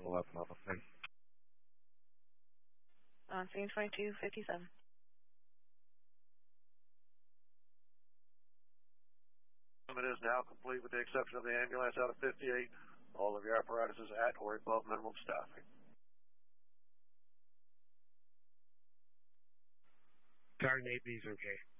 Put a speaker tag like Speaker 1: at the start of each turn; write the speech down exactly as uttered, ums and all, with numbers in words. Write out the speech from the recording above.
Speaker 1: eleven on the thing.
Speaker 2: On scene twenty-two fifty-seven.
Speaker 3: It is now complete with the exception of the ambulance out of fifty-eight. All of your apparatus is at or above minimum staffing.
Speaker 1: Target eight B's okay.